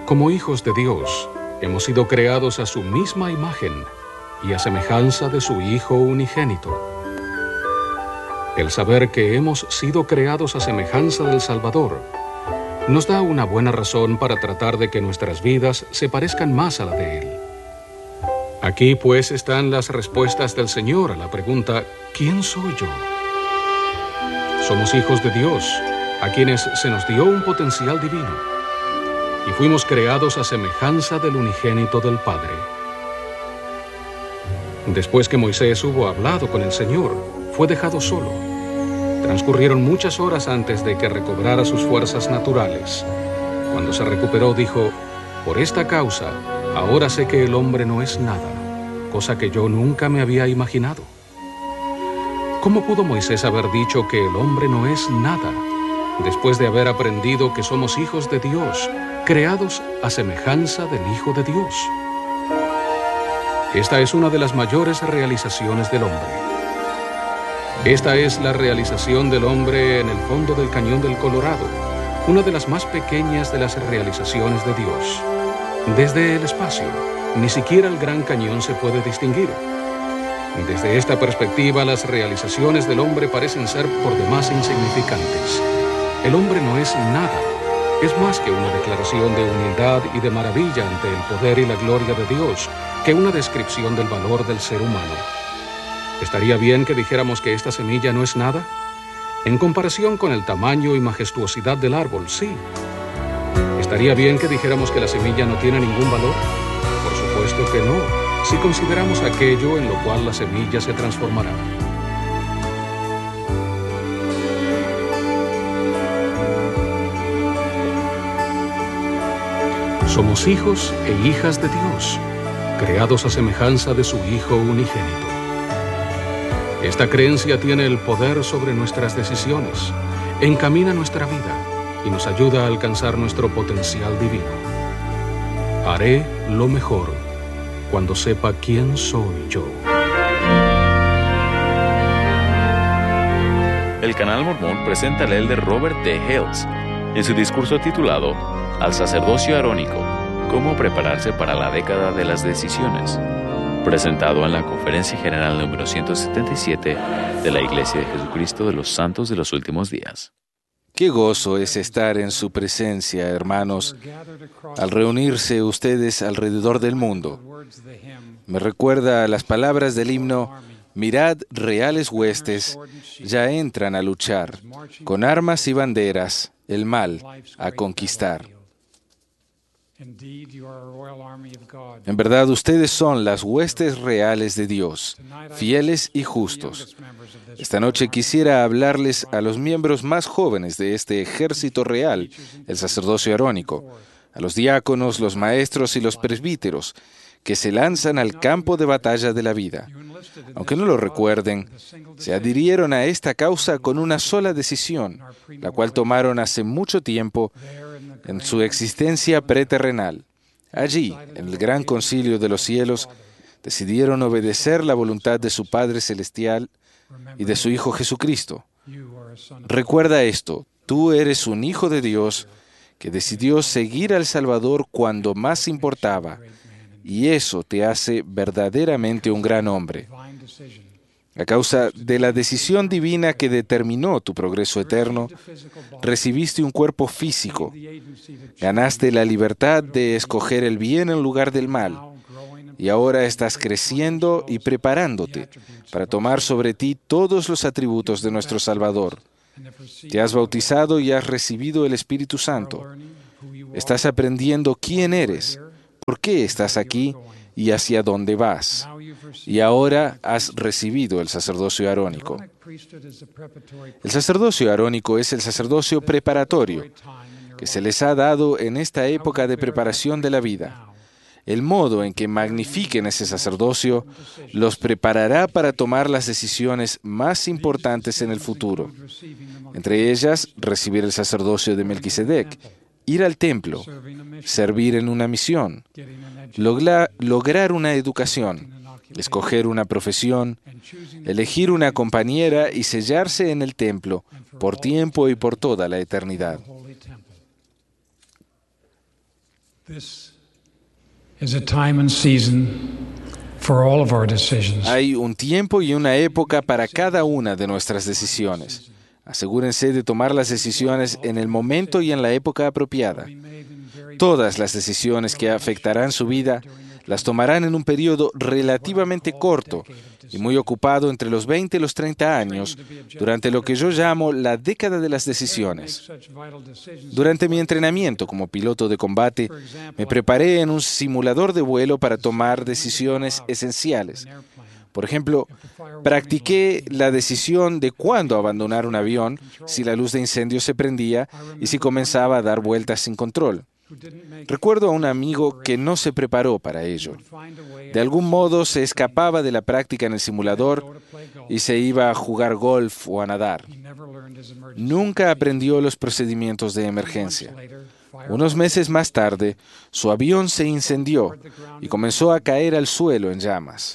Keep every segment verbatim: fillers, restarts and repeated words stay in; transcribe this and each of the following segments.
Como hijos de Dios, hemos sido creados a su misma imagen y a semejanza de su Hijo unigénito. El saber que hemos sido creados a semejanza del Salvador nos da una buena razón para tratar de que nuestras vidas se parezcan más a la de Él. Aquí pues están las respuestas del Señor a la pregunta, ¿quién soy yo? Somos hijos de Dios, a quienes se nos dio un potencial divino, y fuimos creados a semejanza del unigénito del Padre. Después que Moisés hubo hablado con el Señor, fue dejado solo. Transcurrieron muchas horas antes de que recobrara sus fuerzas naturales. Cuando se recuperó, dijo, por esta causa, ahora sé que el hombre no es nada, cosa que yo nunca me había imaginado. ¿Cómo pudo Moisés haber dicho que el hombre no es nada, después de haber aprendido que somos hijos de Dios, creados a semejanza del Hijo de Dios? Esta es una de las mayores realizaciones del hombre. Esta es la realización del hombre en el fondo del Cañón del Colorado, una de las más pequeñas de las realizaciones de Dios. Desde el espacio, ni siquiera el Gran Cañón se puede distinguir. Desde esta perspectiva, las realizaciones del hombre parecen ser por demás insignificantes. El hombre no es nada, es más que una declaración de humildad y de maravilla ante el poder y la gloria de Dios, que una descripción del valor del ser humano. ¿Estaría bien que dijéramos que esta semilla no es nada? En comparación con el tamaño y majestuosidad del árbol, sí. ¿Estaría bien que dijéramos que la semilla no tiene ningún valor? Por supuesto que no, si consideramos aquello en lo cual la semilla se transformará. Somos hijos e hijas de Dios, creados a semejanza de su Hijo unigénito. Esta creencia tiene el poder sobre nuestras decisiones, encamina nuestra vida y nos ayuda a alcanzar nuestro potencial divino. Haré lo mejor cuando sepa quién soy yo. El Canal Mormón presenta al elder Robert D. Hales en su discurso titulado Al sacerdocio arónico, cómo prepararse para la década de las decisiones, presentado en la Conferencia General número ciento setenta y siete de la Iglesia de Jesucristo de los Santos de los Últimos Días. Qué gozo es estar en su presencia, hermanos, al reunirse ustedes alrededor del mundo. Me recuerda a las palabras del himno, mirad, reales huestes, ya entran a luchar, con armas y banderas, el mal a conquistar. En verdad, ustedes son las huestes reales de Dios, fieles y justos. Esta noche quisiera hablarles a los miembros más jóvenes de este ejército real, el sacerdocio arónico, a los diáconos, los maestros y los presbíteros, que se lanzan al campo de batalla de la vida. Aunque no lo recuerden, se adhirieron a esta causa con una sola decisión, la cual tomaron hace mucho tiempo en su existencia preterrenal. Allí, en el gran concilio de los cielos, decidieron obedecer la voluntad de su Padre Celestial y de su Hijo Jesucristo. Recuerda esto, tú eres un hijo de Dios que decidió seguir al Salvador cuando más importaba, y eso te hace verdaderamente un gran hombre. A causa de la decisión divina que determinó tu progreso eterno, recibiste un cuerpo físico, ganaste la libertad de escoger el bien en lugar del mal, y ahora estás creciendo y preparándote para tomar sobre ti todos los atributos de nuestro Salvador. Te has bautizado y has recibido el Espíritu Santo. Estás aprendiendo quién eres, por qué estás aquí y hacia dónde vas. Y ahora has recibido el sacerdocio arónico. El sacerdocio arónico es el sacerdocio preparatorio que se les ha dado en esta época de preparación de la vida. El modo en que magnifiquen ese sacerdocio los preparará para tomar las decisiones más importantes en el futuro. Entre ellas, recibir el sacerdocio de Melquisedec, ir al templo, servir en una misión, logra- lograr una educación, escoger una profesión, elegir una compañera y sellarse en el templo por tiempo y por toda la eternidad. Hay un tiempo y una época para cada una de nuestras decisiones. Asegúrense de tomar las decisiones en el momento y en la época apropiada. Todas las decisiones que afectarán su vida las tomarán en un periodo relativamente corto y muy ocupado entre los veinte y los treinta años, durante lo que yo llamo la década de las decisiones. Durante mi entrenamiento como piloto de combate, me preparé en un simulador de vuelo para tomar decisiones esenciales. Por ejemplo, practiqué la decisión de cuándo abandonar un avión si la luz de incendio se prendía y si comenzaba a dar vueltas sin control. Recuerdo a un amigo que no se preparó para ello. De algún modo se escapaba de la práctica en el simulador y se iba a jugar golf o a nadar. Nunca aprendió los procedimientos de emergencia. Unos meses más tarde, su avión se incendió y comenzó a caer al suelo en llamas.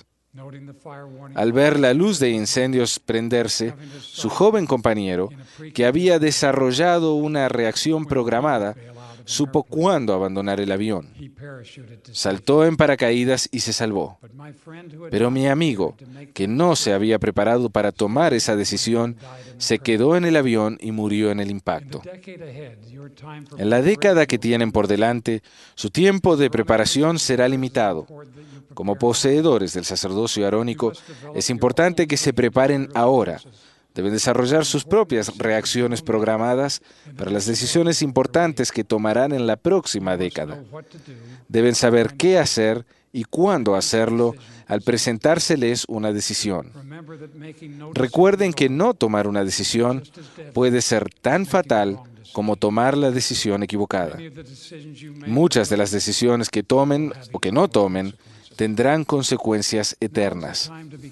Al ver la luz de incendios prenderse, su joven compañero, que había desarrollado una reacción programada, supo cuándo abandonar el avión. Saltó en paracaídas y se salvó. Pero mi amigo, que no se había preparado para tomar esa decisión, se quedó en el avión y murió en el impacto. En la década que tienen por delante, su tiempo de preparación será limitado. Como poseedores del sacerdocio arónico, es importante que se preparen ahora. Deben desarrollar sus propias reacciones programadas para las decisiones importantes que tomarán en la próxima década. Deben saber qué hacer y cuándo hacerlo al presentárseles una decisión. Recuerden que no tomar una decisión puede ser tan fatal como tomar la decisión equivocada. Muchas de las decisiones que tomen o que no tomen tendrán consecuencias eternas.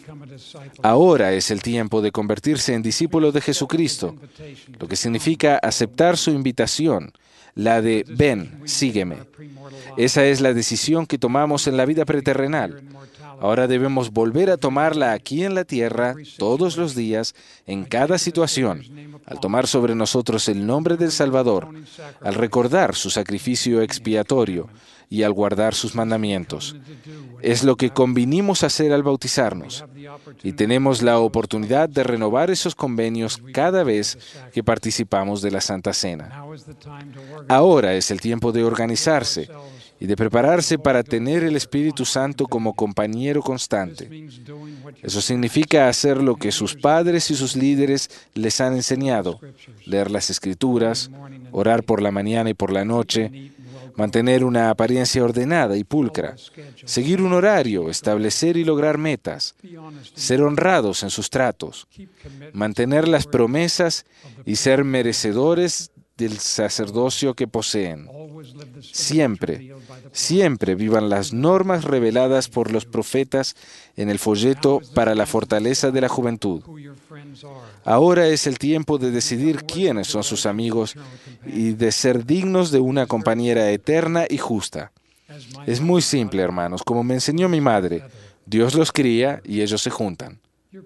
Ahora es el tiempo de convertirse en discípulo de Jesucristo, lo que significa aceptar su invitación, la de ven, sígueme. Esa es la decisión que tomamos en la vida preterrenal. Ahora debemos volver a tomarla aquí en la tierra, todos los días, en cada situación, al tomar sobre nosotros el nombre del Salvador, al recordar su sacrificio expiatorio y al guardar sus mandamientos. Es lo que convinimos hacer al bautizarnos, y tenemos la oportunidad de renovar esos convenios cada vez que participamos de la Santa Cena. Ahora es el tiempo de organizarse y de prepararse para tener el Espíritu Santo como compañero constante. Eso significa hacer lo que sus padres y sus líderes les han enseñado: leer las Escrituras, orar por la mañana y por la noche, mantener una apariencia ordenada y pulcra, seguir un horario, establecer y lograr metas, ser honrados en sus tratos, mantener las promesas y ser merecedores del sacerdocio que poseen. Siempre, siempre vivan las normas reveladas por los profetas en el folleto para la fortaleza de la juventud. Ahora es el tiempo de decidir quiénes son sus amigos y de ser dignos de una compañera eterna y justa. Es muy simple, hermanos. Como me enseñó mi madre, Dios los cría y ellos se juntan.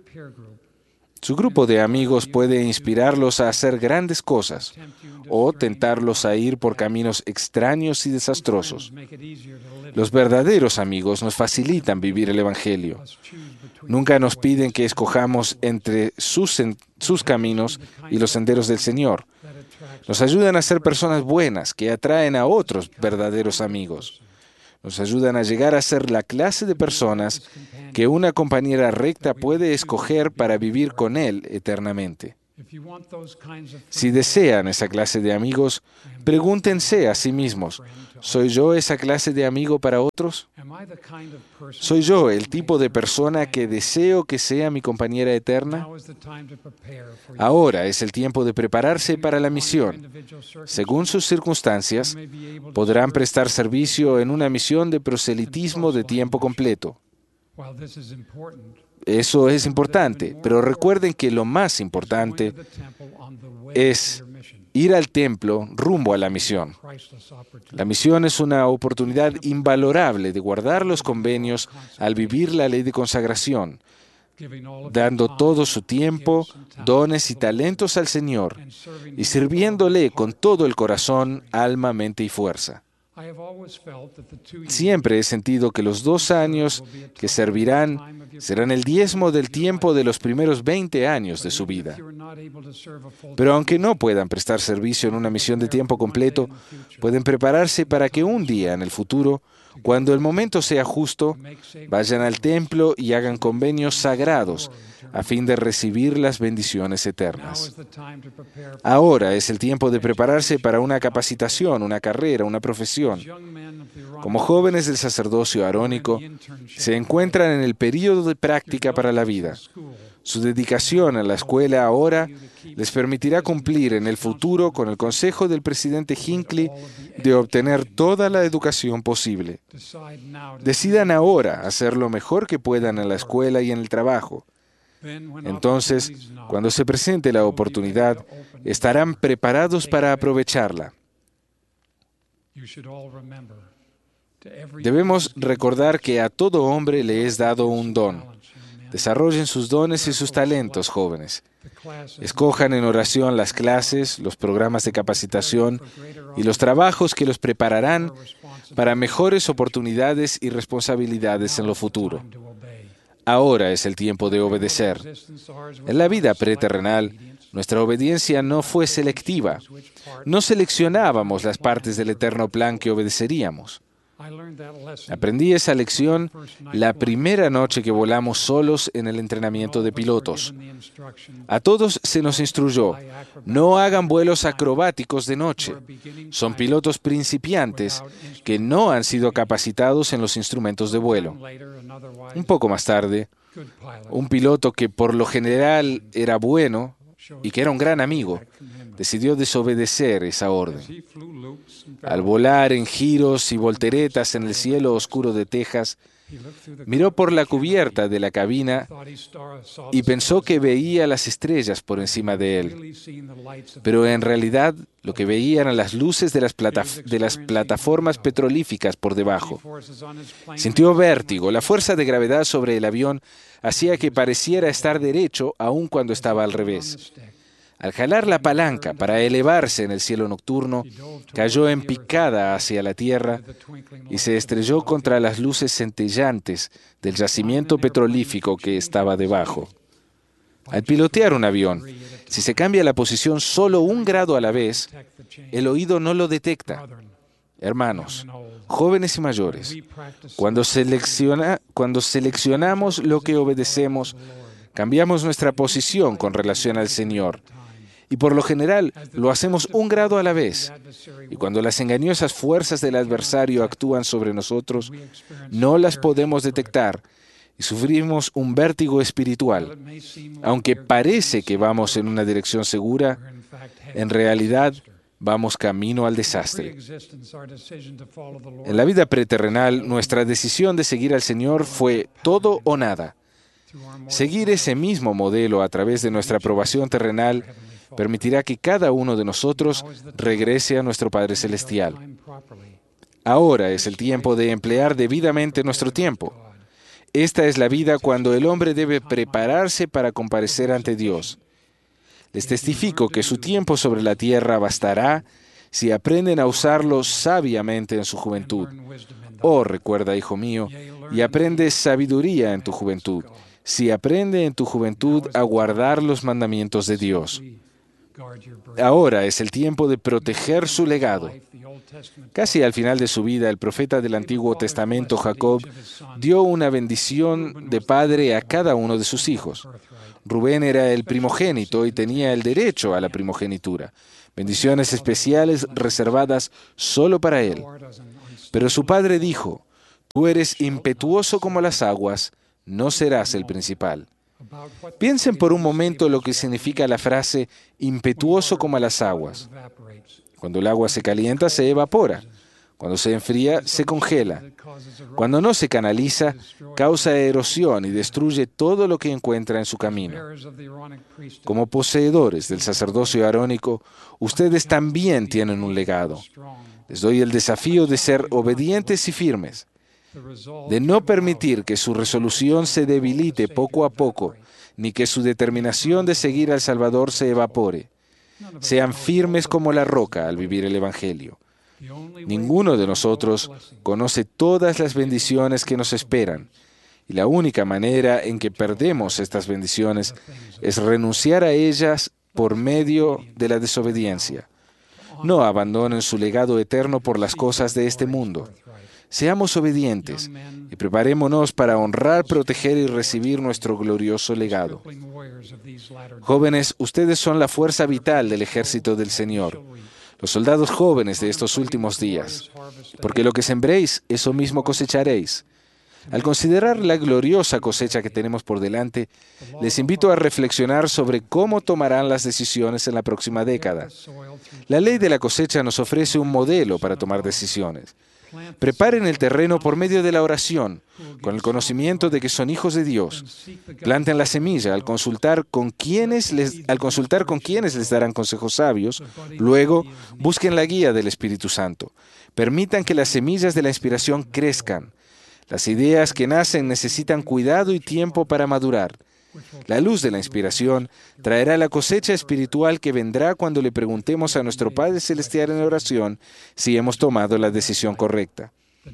Su grupo de amigos puede inspirarlos a hacer grandes cosas o tentarlos a ir por caminos extraños y desastrosos. Los verdaderos amigos nos facilitan vivir el Evangelio. Nunca nos piden que escojamos entre sus, sus caminos y los senderos del Señor. Nos ayudan a ser personas buenas que atraen a otros verdaderos amigos. Nos ayudan a llegar a ser la clase de personas que una compañera recta puede escoger para vivir con él eternamente. Si desean esa clase de amigos, pregúntense a sí mismos: ¿soy yo esa clase de amigo para otros? ¿Soy yo el tipo de persona que deseo que sea mi compañera eterna? Ahora es el tiempo de prepararse para la misión. Según sus circunstancias, podrán prestar servicio en una misión de proselitismo de tiempo completo. Eso es importante, pero recuerden que lo más importante es ir al templo rumbo a la misión. La misión es una oportunidad invalorable de guardar los convenios al vivir la ley de consagración, dando todo su tiempo, dones y talentos al Señor y sirviéndole con todo el corazón, alma, mente y fuerza. Siempre he sentido que los dos años que servirán serán el diezmo del tiempo de los primeros veinte años de su vida. Pero aunque no puedan prestar servicio en una misión de tiempo completo, pueden prepararse para que un día en el futuro, cuando el momento sea justo, vayan al templo y hagan convenios sagrados a fin de recibir las bendiciones eternas. Ahora es el tiempo de prepararse para una capacitación, una carrera, una profesión. Como jóvenes del sacerdocio arónico, se encuentran en el período de práctica para la vida. Su dedicación a la escuela ahora les permitirá cumplir en el futuro con el consejo del presidente Hinckley de obtener toda la educación posible. Decidan ahora hacer lo mejor que puedan en la escuela y en el trabajo. Entonces, cuando se presente la oportunidad, estarán preparados para aprovecharla. Debemos recordar que a todo hombre le es dado un don. Desarrollen sus dones y sus talentos, jóvenes. Escojan en oración las clases, los programas de capacitación y los trabajos que los prepararán para mejores oportunidades y responsabilidades en lo futuro. Ahora es el tiempo de obedecer. En la vida preterrenal, nuestra obediencia no fue selectiva. No seleccionábamos las partes del eterno plan que obedeceríamos. Aprendí esa lección la primera noche que volamos solos en el entrenamiento de pilotos. A todos se nos instruyó, no hagan vuelos acrobáticos de noche. Son pilotos principiantes que no han sido capacitados en los instrumentos de vuelo. Un poco más tarde, un piloto que por lo general era bueno y que era un gran amigo, decidió desobedecer esa orden. Al volar en giros y volteretas en el cielo oscuro de Texas, miró por la cubierta de la cabina y pensó que veía las estrellas por encima de él. Pero en realidad lo que veía eran las luces de las, plataf- de las plataformas petrolíficas por debajo. Sintió vértigo. La fuerza de gravedad sobre el avión hacía que pareciera estar derecho aun cuando estaba al revés. Al jalar la palanca para elevarse en el cielo nocturno, cayó en picada hacia la tierra y se estrelló contra las luces centellantes del yacimiento petrolífico que estaba debajo. Al pilotear un avión, si se cambia la posición solo un grado a la vez, el oído no lo detecta. Hermanos, jóvenes y mayores, cuando, selecciona, cuando seleccionamos lo que obedecemos, cambiamos nuestra posición con relación al Señor. Y por lo general lo hacemos un grado a la vez. Y cuando las engañosas fuerzas del adversario actúan sobre nosotros, no las podemos detectar y sufrimos un vértigo espiritual. Aunque parece que vamos en una dirección segura, en realidad vamos camino al desastre. En la vida preterrenal, nuestra decisión de seguir al Señor fue todo o nada. Seguir ese mismo modelo a través de nuestra aprobación terrenal permitirá que cada uno de nosotros regrese a nuestro Padre Celestial. Ahora es el tiempo de emplear debidamente nuestro tiempo. Esta es la vida cuando el hombre debe prepararse para comparecer ante Dios. Les testifico que su tiempo sobre la tierra bastará si aprenden a usarlo sabiamente en su juventud. Oh, recuerda, hijo mío, y aprende sabiduría en tu juventud, si aprende en tu juventud a guardar los mandamientos de Dios. Ahora es el tiempo de proteger su legado. Casi al final de su vida, el profeta del Antiguo Testamento, Jacob, dio una bendición de padre a cada uno de sus hijos. Rubén era el primogénito y tenía el derecho a la primogenitura, bendiciones especiales reservadas solo para él. Pero su padre dijo, tú eres impetuoso como las aguas, no serás el principal. Piensen por un momento lo que significa la frase impetuoso como las aguas. Cuando el agua se calienta, se evapora. Cuando se enfría, se congela. Cuando no se canaliza, causa erosión y destruye todo lo que encuentra en su camino. Como poseedores del sacerdocio arónico, ustedes también tienen un legado. Les doy el desafío de ser obedientes y firmes, de no permitir que su resolución se debilite poco a poco, ni que su determinación de seguir al Salvador se evapore. Sean firmes como la roca al vivir el Evangelio. Ninguno de nosotros conoce todas las bendiciones que nos esperan, y la única manera en que perdemos estas bendiciones es renunciar a ellas por medio de la desobediencia. No abandonen su legado eterno por las cosas de este mundo. Seamos obedientes y preparémonos para honrar, proteger y recibir nuestro glorioso legado. Jóvenes, ustedes son la fuerza vital del ejército del Señor, los soldados jóvenes de estos últimos días, porque lo que sembréis, eso mismo cosecharéis. Al considerar la gloriosa cosecha que tenemos por delante, les invito a reflexionar sobre cómo tomarán las decisiones en la próxima década. La ley de la cosecha nos ofrece un modelo para tomar decisiones. Preparen el terreno por medio de la oración, con el conocimiento de que son hijos de Dios. Planten la semilla al consultar con quienes les, al consultar con quienes les darán consejos sabios. Luego, busquen la guía del Espíritu Santo. Permitan que las semillas de la inspiración crezcan. Las ideas que nacen necesitan cuidado y tiempo para madurar. La luz de la inspiración traerá la cosecha espiritual que vendrá cuando le preguntemos a nuestro Padre Celestial en oración si hemos tomado la decisión correcta.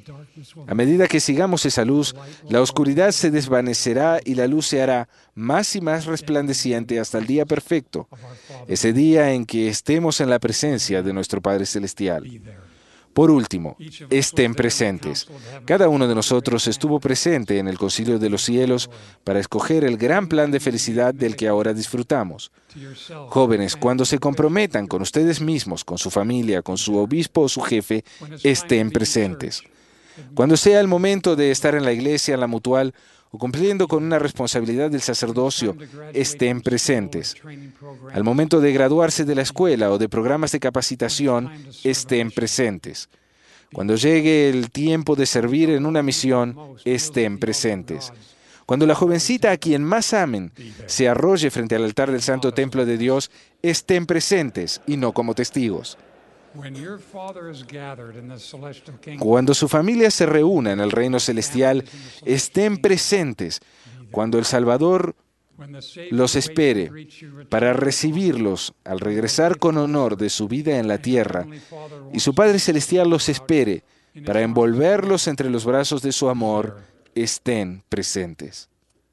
A medida que sigamos esa luz, la oscuridad se desvanecerá y la luz se hará más y más resplandeciente hasta el día perfecto, ese día en que estemos en la presencia de nuestro Padre Celestial. Por último, estén presentes. Cada uno de nosotros estuvo presente en el Concilio de los Cielos para escoger el gran plan de felicidad del que ahora disfrutamos. Jóvenes, cuando se comprometan con ustedes mismos, con su familia, con su obispo o su jefe, estén presentes. Cuando sea el momento de estar en la iglesia, en la mutual, o cumpliendo con una responsabilidad del sacerdocio, estén presentes. Al momento de graduarse de la escuela o de programas de capacitación, estén presentes. Cuando llegue el tiempo de servir en una misión, estén presentes. Cuando la jovencita a quien más amen se arrolle frente al altar del Santo Templo de Dios, estén presentes y no como testigos. Cuando su familia se reúna en el reino celestial, estén presentes cuando el Salvador los espere para recibirlos al regresar con honor de su vida en la tierra, y su Padre Celestial los espere para envolverlos entre los brazos de su amor. Estén presentes.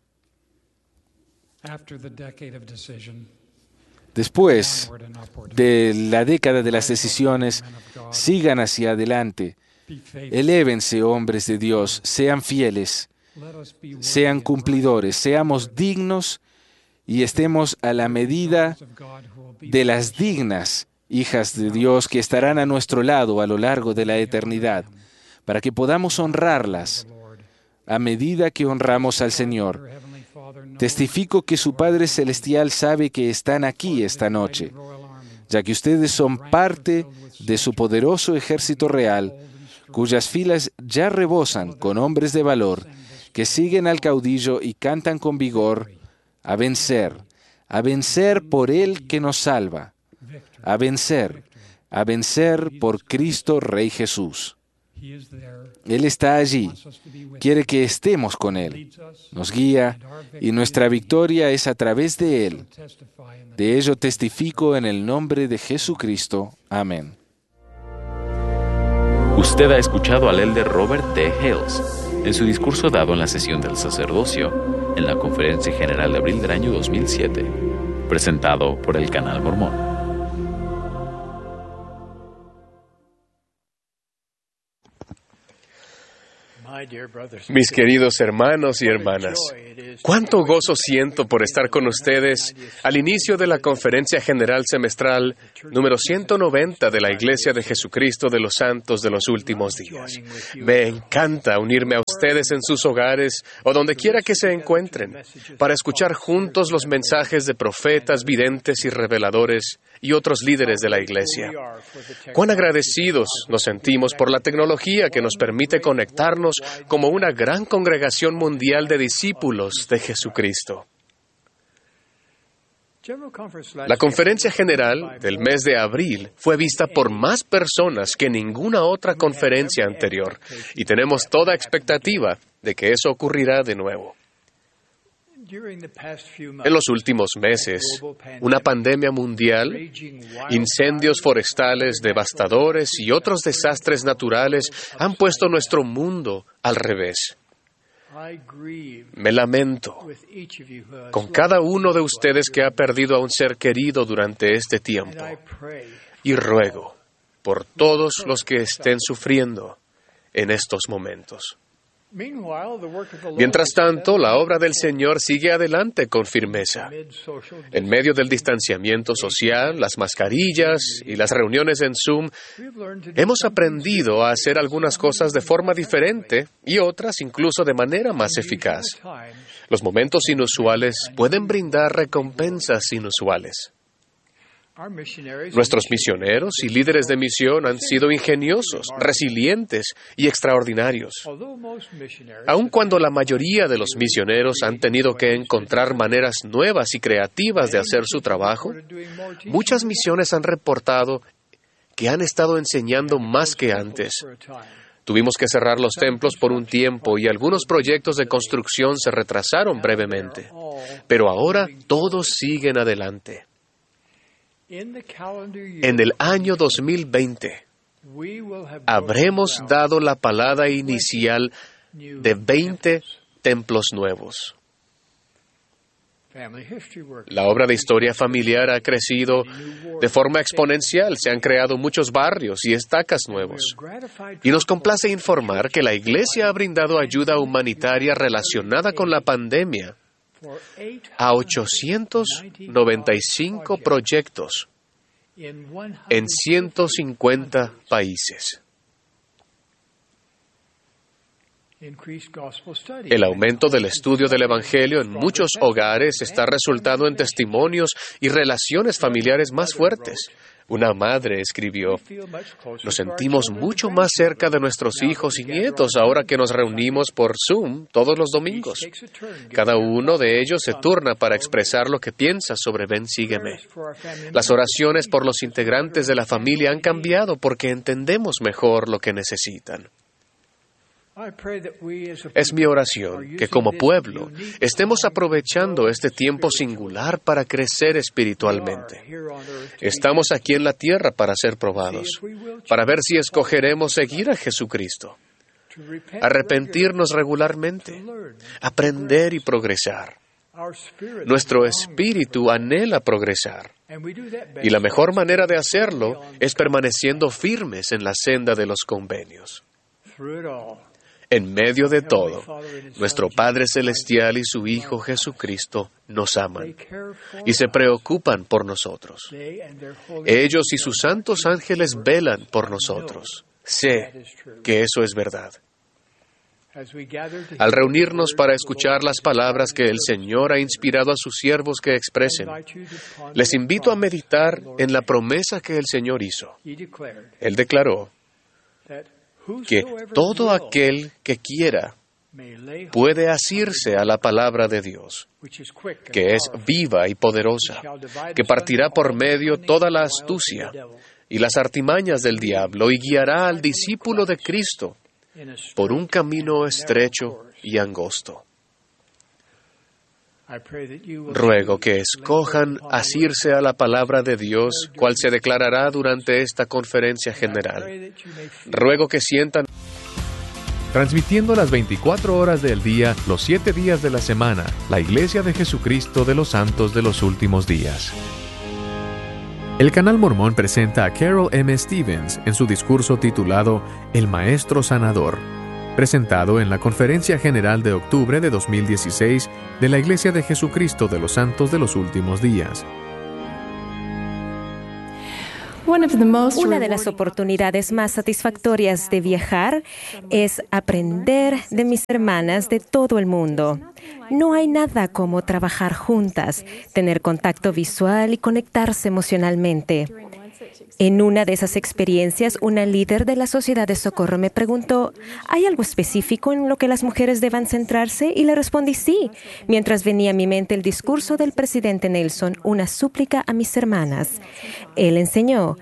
Después de la década de las decisiones, sigan hacia adelante. Elévense, hombres de Dios, sean fieles, sean cumplidores, seamos dignos y estemos a la medida de las dignas hijas de Dios que estarán a nuestro lado a lo largo de la eternidad, para que podamos honrarlas a medida que honramos al Señor. Testifico que su Padre Celestial sabe que están aquí esta noche, ya que ustedes son parte de su poderoso ejército real, cuyas filas ya rebosan con hombres de valor, que siguen al caudillo y cantan con vigor, a vencer, a vencer por Él que nos salva, a vencer, a vencer por Cristo Rey Jesús. Él está allí, quiere que estemos con Él, nos guía y nuestra victoria es a través de Él. De ello testifico en el nombre de Jesucristo. Amén. Usted ha escuchado al elder Robert T. Hales en su discurso dado en la sesión del sacerdocio en la Conferencia General de abril del año dos mil siete, presentado por el Canal Mormón. Mis queridos hermanos y hermanas, cuánto gozo siento por estar con ustedes al inicio de la Conferencia General Semestral número ciento noventa de la Iglesia de Jesucristo de los Santos de los Últimos Días. Me encanta unirme a ustedes en sus hogares o donde quiera que se encuentren para escuchar juntos los mensajes de profetas, videntes y reveladores y otros líderes de la Iglesia. Cuán agradecidos nos sentimos por la tecnología que nos permite conectarnos como una gran congregación mundial de discípulos de Jesucristo. La conferencia general del mes de abril fue vista por más personas que ninguna otra conferencia anterior, y tenemos toda expectativa de que eso ocurrirá de nuevo. En los últimos meses, una pandemia mundial, incendios forestales devastadores y otros desastres naturales han puesto nuestro mundo al revés. Me lamento con cada uno de ustedes que ha perdido a un ser querido durante este tiempo y ruego por todos los que estén sufriendo en estos momentos. Mientras tanto, la obra del Señor sigue adelante con firmeza. En medio del distanciamiento social, las mascarillas y las reuniones en Zoom, hemos aprendido a hacer algunas cosas de forma diferente y otras incluso de manera más eficaz. Los momentos inusuales pueden brindar recompensas inusuales. Nuestros misioneros y líderes de misión han sido ingeniosos, resilientes y extraordinarios. Aun cuando la mayoría de los misioneros han tenido que encontrar maneras nuevas y creativas de hacer su trabajo, muchas misiones han reportado que han estado enseñando más que antes. Tuvimos que cerrar los templos por un tiempo y algunos proyectos de construcción se retrasaron brevemente, pero ahora todos siguen adelante. En el año dos mil veinte, habremos dado la palada inicial de veinte templos nuevos. La obra de historia familiar ha crecido de forma exponencial. Se han creado muchos barrios y estacas nuevos. Y nos complace informar que la Iglesia ha brindado ayuda humanitaria relacionada con la pandemia a ochocientos noventa y cinco proyectos en ciento cincuenta países. El aumento del estudio del Evangelio en muchos hogares está resultando en testimonios y relaciones familiares más fuertes. Una madre escribió: "Nos sentimos mucho más cerca de nuestros hijos y nietos ahora que nos reunimos por Zoom todos los domingos. Cada uno de ellos se turna para expresar lo que piensa sobre Ven, sígueme. Las oraciones por los integrantes de la familia han cambiado porque entendemos mejor lo que necesitan". Es mi oración que como pueblo estemos aprovechando este tiempo singular para crecer espiritualmente. Estamos aquí en la tierra para ser probados, para ver si escogeremos seguir a Jesucristo, arrepentirnos regularmente, aprender y progresar. Nuestro espíritu anhela progresar, y la mejor manera de hacerlo es permaneciendo firmes en la senda de los convenios. En medio de todo, nuestro Padre Celestial y su Hijo Jesucristo nos aman y se preocupan por nosotros. Ellos y sus santos ángeles velan por nosotros. Sé que eso es verdad. Al reunirnos para escuchar las palabras que el Señor ha inspirado a sus siervos que expresen, les invito a meditar en la promesa que el Señor hizo. Él declaró que todo aquel que quiera puede asirse a la palabra de Dios, que es viva y poderosa, que partirá por medio toda la astucia y las artimañas del diablo y guiará al discípulo de Cristo por un camino estrecho y angosto. Ruego que escojan asirse a la palabra de Dios, cual se declarará durante esta conferencia general. Ruego que sientan... Transmitiendo las veinticuatro horas del día, los siete días de la semana, la Iglesia de Jesucristo de los Santos de los Últimos Días. El Canal Mormón presenta a Carol M. Stevens en su discurso titulado El Maestro Sanador, presentado en la Conferencia General de octubre de dos mil dieciséis de la Iglesia de Jesucristo de los Santos de los Últimos Días. Una de las oportunidades más satisfactorias de viajar es aprender de mis hermanas de todo el mundo. No hay nada como trabajar juntas, tener contacto visual y conectarse emocionalmente. En una de esas experiencias, una líder de la Sociedad de Socorro me preguntó, ¿hay algo específico en lo que las mujeres deban centrarse? Y le respondí sí, mientras venía a mi mente el discurso del presidente Nelson, una súplica a mis hermanas. Él enseñó,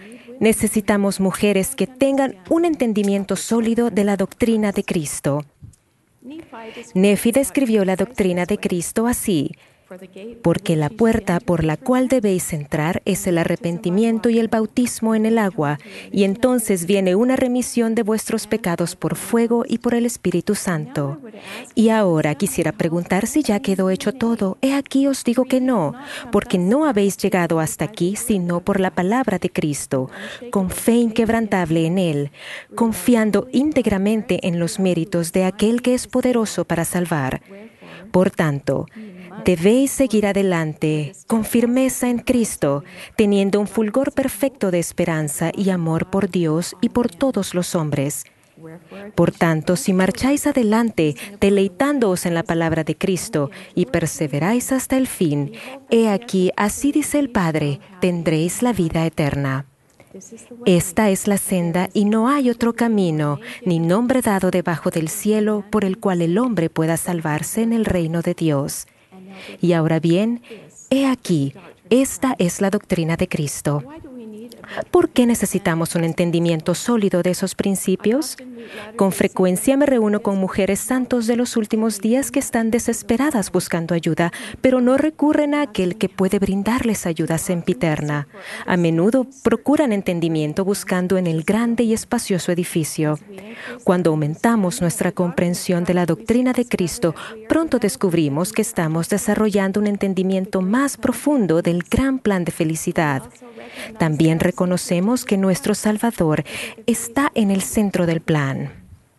necesitamos mujeres que tengan un entendimiento sólido de la doctrina de Cristo. Nefi describió la doctrina de Cristo así: porque la puerta por la cual debéis entrar es el arrepentimiento y el bautismo en el agua, y entonces viene una remisión de vuestros pecados por fuego y por el Espíritu Santo. Y ahora quisiera preguntar si ya quedó hecho todo. He aquí os digo que no, porque no habéis llegado hasta aquí sino por la palabra de Cristo, con fe inquebrantable en Él, confiando íntegramente en los méritos de aquel que es poderoso para salvar. Por tanto, debéis seguir adelante con firmeza en Cristo, teniendo un fulgor perfecto de esperanza y amor por Dios y por todos los hombres. Por tanto, si marcháis adelante, deleitándoos en la palabra de Cristo y perseveráis hasta el fin, he aquí, así dice el Padre, tendréis la vida eterna. Esta es la senda y no hay otro camino, ni nombre dado debajo del cielo por el cual el hombre pueda salvarse en el reino de Dios. Y ahora bien, he aquí, esta es la doctrina de Cristo. ¿Por qué necesitamos un entendimiento sólido de esos principios? Con frecuencia me reúno con mujeres santos de los últimos días que están desesperadas buscando ayuda, pero no recurren a aquel que puede brindarles ayuda sempiterna. A menudo procuran entendimiento buscando en el grande y espacioso edificio. Cuando aumentamos nuestra comprensión de la doctrina de Cristo, pronto descubrimos que estamos desarrollando un entendimiento más profundo del gran plan de felicidad. También reconocemos que nuestro Salvador está en el centro del plan.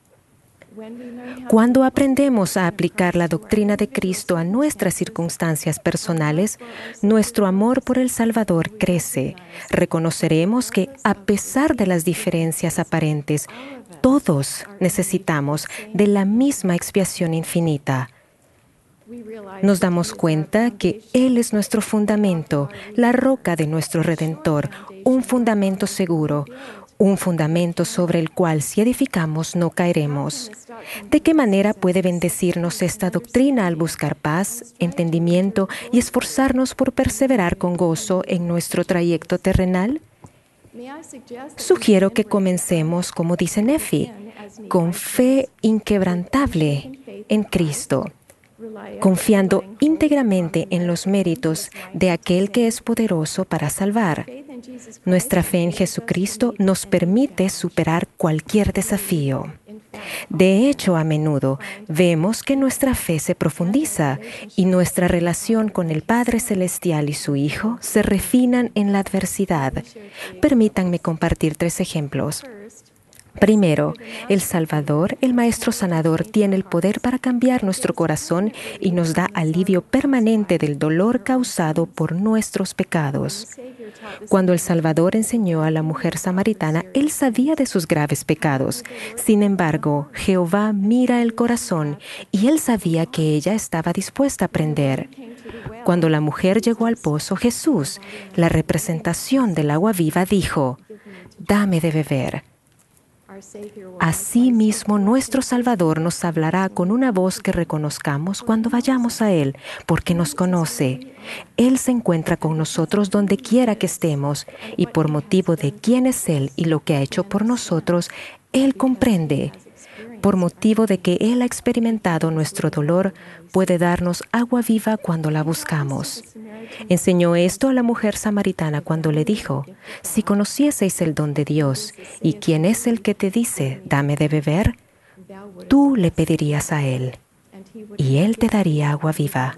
Cuando aprendemos a aplicar la doctrina de Cristo a nuestras circunstancias personales, nuestro amor por el Salvador crece. Reconoceremos que, a pesar de las diferencias aparentes, todos necesitamos de la misma expiación infinita. Nos damos cuenta que Él es nuestro fundamento, la roca de nuestro Redentor, un fundamento seguro, un fundamento sobre el cual si edificamos no caeremos. ¿De qué manera puede bendecirnos esta doctrina al buscar paz, entendimiento y esforzarnos por perseverar con gozo en nuestro trayecto terrenal? Sugiero que comencemos, como dice Nefi, con fe inquebrantable en Cristo, confiando íntegramente en los méritos de aquel que es poderoso para salvar. Nuestra fe en Jesucristo nos permite superar cualquier desafío. De hecho, a menudo vemos que nuestra fe se profundiza y nuestra relación con el Padre Celestial y su Hijo se refinan en la adversidad. Permítanme compartir tres ejemplos. Primero, el Salvador, el Maestro Sanador, tiene el poder para cambiar nuestro corazón y nos da alivio permanente del dolor causado por nuestros pecados. Cuando el Salvador enseñó a la mujer samaritana, Él sabía de sus graves pecados. Sin embargo, Jehová mira el corazón y Él sabía que ella estaba dispuesta a aprender. Cuando la mujer llegó al pozo, Jesús, la representación del agua viva, dijo: «Dame de beber». Asimismo, nuestro Salvador nos hablará con una voz que reconozcamos cuando vayamos a Él, porque nos conoce. Él se encuentra con nosotros donde quiera que estemos, y por motivo de quién es Él y lo que ha hecho por nosotros, Él comprende. Por motivo de que Él ha experimentado nuestro dolor, puede darnos agua viva cuando la buscamos. Enseñó esto a la mujer samaritana cuando le dijo: «Si conocieseis el don de Dios, y quién es el que te dice, dame de beber, tú le pedirías a Él, y Él te daría agua viva».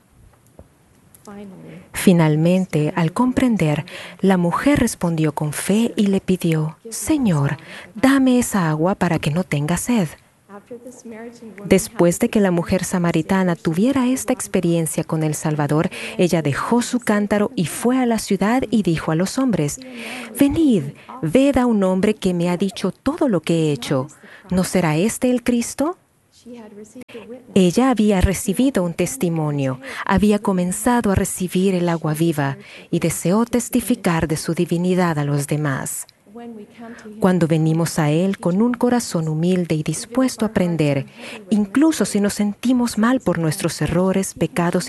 Finalmente, al comprender, la mujer respondió con fe y le pidió: «Señor, dame esa agua para que no tenga sed». Después de que la mujer samaritana tuviera esta experiencia con el Salvador, ella dejó su cántaro y fue a la ciudad y dijo a los hombres: «Venid, ved a un hombre que me ha dicho todo lo que he hecho. ¿No será este el Cristo?». Ella había recibido un testimonio, había comenzado a recibir el agua viva y deseó testificar de su divinidad a los demás. Cuando venimos a Él con un corazón humilde y dispuesto a aprender, incluso si nos sentimos mal por nuestros errores, pecados